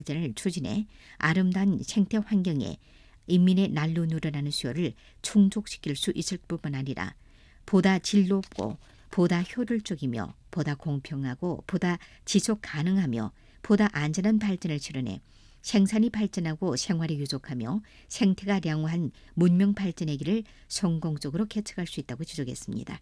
발전을 추진해 아름다운 생태 환경에 인민의 날로 늘어나는 수요를 충족시킬 수 있을 뿐만 아니라 보다 질 높고 보다 효율적이며 보다 공평하고 보다 지속 가능하며 보다 안전한 발전을 실현해 생산이 발전하고 생활이 유족하며 생태가 양호한 문명 발전의 길을 성공적으로 개척할 수 있다고 지적했습니다.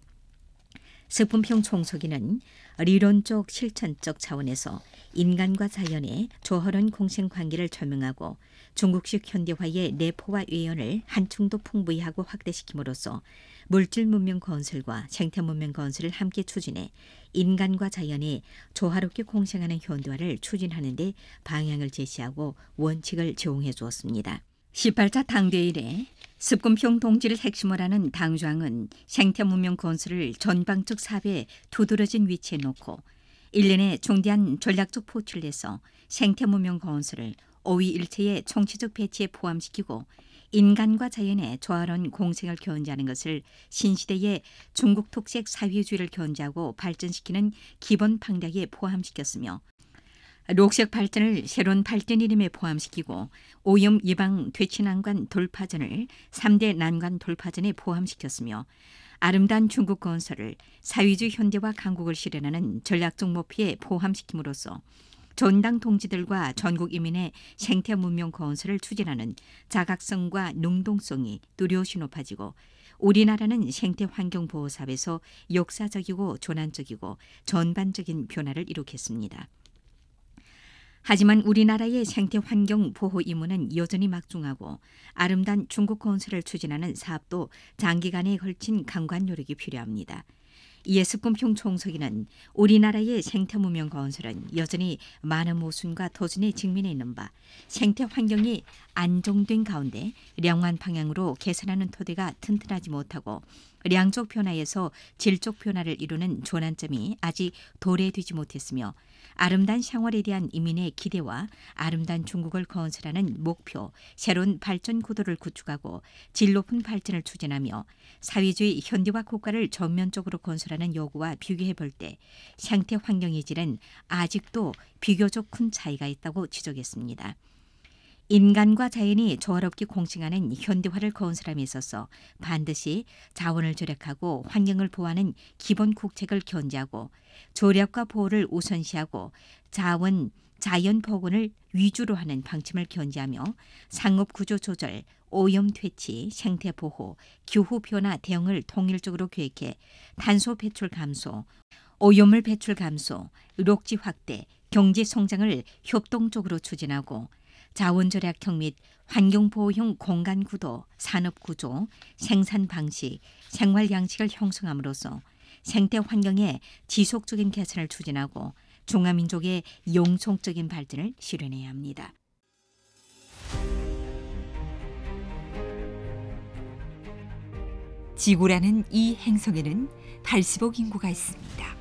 식품평 총서기는理論적 실천적 차원에서 인간과 자연의 조화로운 공생관계를 조명하고 중국식 현대화의 내포와 외연을 한층 더 풍부히 하고 확대시킴으로써 물질 문명 건설과 생태 문명 건설을 함께 추진해 인간과 자연이 조화롭게 공생하는 현대화를 추진하는 데 방향을 제시하고 원칙을 제공해 주었습니다. 18차 당대회 이래 습금평 동지를 핵심으로 하는 당주항은 생태 문명 건설을 전방적 사회에 두드러진 위치에 놓고 일련의 중대한 전략적 포출을 해서 생태 문명 건설을 오위일체의 총체적 배치에 포함시키고 인간과 자연의 조화로운 공생을 견지하는 것을 신시대의 중국 특색 사회주의를 견지하고 발전시키는 기본 방향에 포함시켰으며 녹색 발전을 새로운 발전 이름에 포함시키고 오염 예방 퇴치난관 돌파전을 3대 난관 돌파전에 포함시켰으며 아름다운 중국 건설을 사회주의 현대화 강국을 실현하는 전략적 목표에 포함시킴으로써 전당 동지들과 전국 인민의 생태 문명 건설을 추진하는 자각성과 능동성이 뚜렷이 높아지고 우리나라는 생태 환경 보호 사업에서 역사적이고 전환적이고 전반적인 변화를 이룩했습니다. 하지만 우리나라의 생태 환경 보호 임무는 여전히 막중하고 아름다운 중국 건설을 추진하는 사업도 장기간에 걸친 강고한 노력이 필요합니다. 이에 습금평 총서기는 우리나라의 생태 문명 건설은 여전히 많은 모순과 도전에 직면해 있는 바 생태 환경이 안정된 가운데 양호한 방향으로 개선하는 토대가 튼튼하지 못하고 양적 변화에서 질적 변화를 이루는 전환점이 아직 도래되지 못했으며 아름다운 생활에 대한 인민의 기대와 아름다운 중국을 건설하는 목표, 새로운 발전 구도를 구축하고 질 높은 발전을 추진하며 사회주의 현대화 국가를 전면적으로 건설하는 요구와 비교해 볼 때 생태 환경의 질은 아직도 비교적 큰 차이가 있다고 지적했습니다. 인간과 자연이 조화롭게 공생하는 현대화를 건설함에 있어서 반드시 자원을 절약하고 환경을 보호하는 기본 국책을 견지하고 절약과 보호를 우선시하고 자연 복원을 위주로 하는 방침을 견지하며 상업구조 조절, 오염 퇴치, 생태 보호, 기후 변화 대응을 통일적으로 계획해 탄소 배출 감소, 오염물 배출 감소, 녹지 확대, 경제 성장을 협동적으로 추진하고 자원 절약형 및 환경보호형 공간구도, 산업구조, 생산 방식, 생활 양식을 형성함으로써 생태 환경의 지속적인 개선을 추진하고 중화민족의 영성적인 발전을 실현해야 합니다. 지구라는 이 행성에는 80억 인구가 있습니다.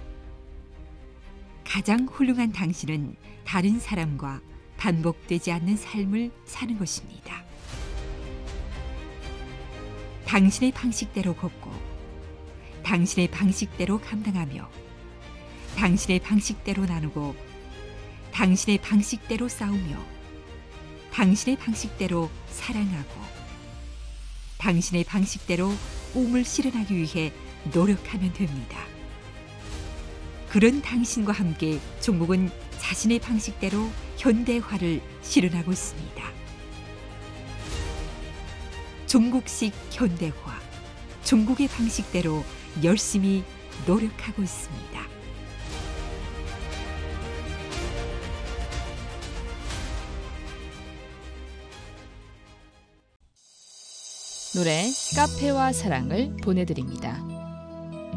가장 훌륭한 당신은 다른 사람과 반복되지 않는 삶을 사는 것입니다. 당신의 방식대로 걷고 당신의 방식대로 감당하며 당신의 방식대로 나누고 당신의 방식대로 싸우며 당신의 방식대로 사랑하고 당신의 방식대로 꿈을 실현하기 위해 노력하면 됩니다. 그런 당신과 함께 중국은 자신의 방식대로 현대화를 실현하고 있습니다. 중국식 현대화, 중국의 방식대로 열심히 노력하고 있습니다. 노래 카페와 사랑을 보내드립니다.